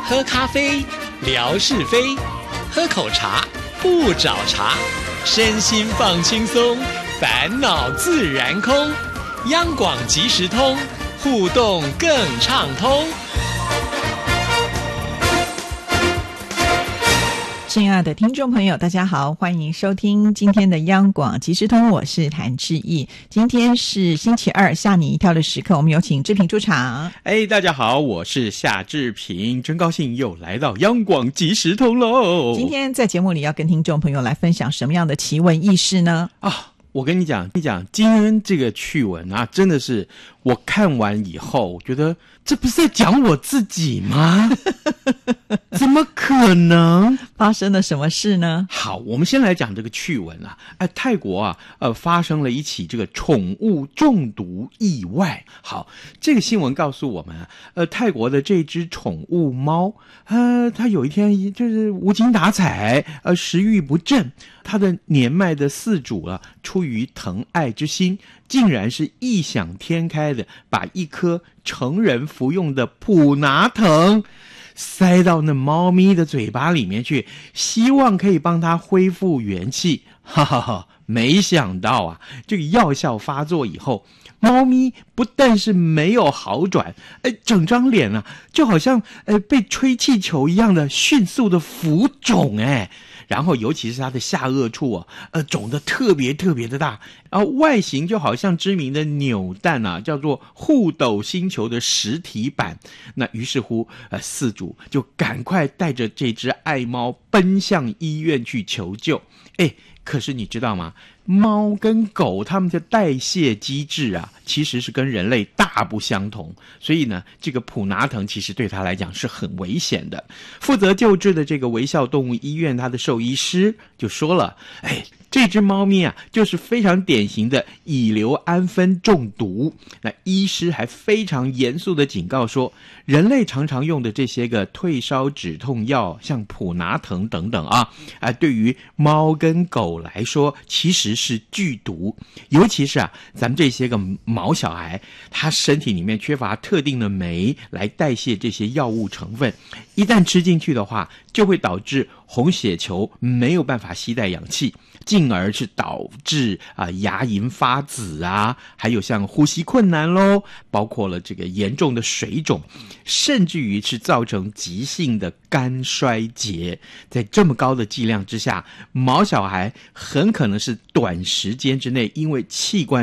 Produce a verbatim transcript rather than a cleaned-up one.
喝咖啡，聊是非；喝口茶，不找茬。身心放轻松，烦恼自然空。央广即时通，互动更畅通。 亲爱的听众朋友，大家好，欢迎收听今天的央广即时通，我是谭志毅。今天是星期二，吓你一跳的时刻，我们有请志平出场。 哎，大家好，我是夏志平，真高兴又来到央广即时通喽。 今天在节目里要跟听众朋友来分享什么样的奇闻异事呢？ 啊，我跟你讲，你讲今天这个趣闻啊，真的是我看完以后，我觉得这不是在讲我自己吗？怎么可能？ 发生了什么事呢？ 好，我们先来讲这个趣闻啊。哎，泰国啊，呃，发生了一起这个宠物中毒意外。好，这个新闻告诉我们，呃，泰国的这只宠物猫，呃，它有一天就是无精打采，呃，食欲不振，它的年迈的饲主啊，出于疼爱之心，竟然是异想天开的把一颗成人服用的普拿疼塞到那猫咪的嘴巴里面去，希望可以帮它恢复元气。哈哈哈，没想到啊，这个药效发作以后，猫咪不但是没有好转，呃，整张脸啊就好像呃被吹气球一样的迅速的浮肿哎。然后尤其是它的下颚处啊，呃，肿得特别特别的大，然后外形就好像知名的扭蛋啊，叫做互斗星球的实体版。那于是乎，呃，饲主就赶快带着这只爱猫奔向医院去求救。哎，可是你知道吗？猫跟狗它们的代谢机制啊，其实是跟人类大不相同，所以呢，这个普拿疼其实对它来讲是很危险的。负责救治的这个微笑动物医院，它的兽医师就说了，哎，这只猫咪啊，就是非常典型的乙硫胺酚中毒。那医师还非常严肃的警告说，人类常常用的这些个退烧止痛药，像普拿疼等等啊，啊，对于猫跟狗来说，其实是剧毒。尤其是啊，咱们这些个毛小孩，他身体里面缺乏特定的酶来代谢这些药物成分，一旦吃进去的话，就会导致红血球没有办法携带氧气，进而是导致啊、呃、牙龈发紫啊，还有像呼吸困难咯，包括了这个严重的水肿，甚至于是造成急性的肝衰竭。在这么高的剂量之下，毛小孩很可能是短时间之内因为器官